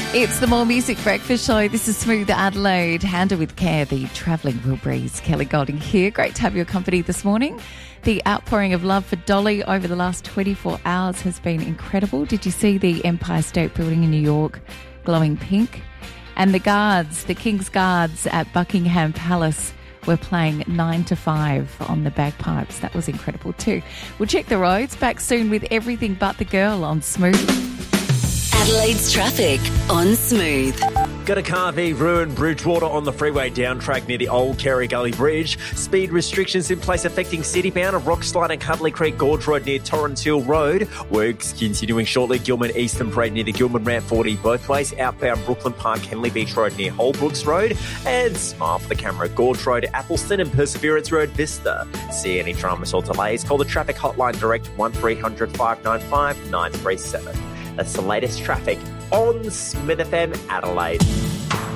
It's the More Music Breakfast Show. This is Smooth Adelaide. Handle with care, the travelling Will Breeze. Kelly Golding here. Great to have your company this morning. The outpouring of love for Dolly over the last 24 hours has been incredible. Did you see the Empire State Building in New York glowing pink? And the guards, the King's Guards at Buckingham Palace were playing 9 to 5 on the bagpipes. That was incredible too. We'll check the roads. Back soon with Everything But the Girl on Smooth. Adelaide's traffic on Smooth. Got a car v ruined Bridgewater on the freeway down track near the old Kerry Gully Bridge. Speed restrictions in place affecting Citybound, a rock slide and Cuddly Creek Gorge Road near Torrens Hill Road. Works continuing shortly. Gilman Eastern Parade near the Gilman Ramp 40 both ways. Outbound Brooklyn Park, Henley Beach Road near Holbrooks Road. And Smile for the Camera, Gorge Road, Appleston and Perseverance Road, Vista. See any dramas or delays? Call the traffic hotline direct 1300 595 937. That's the latest traffic on Smith FM Adelaide.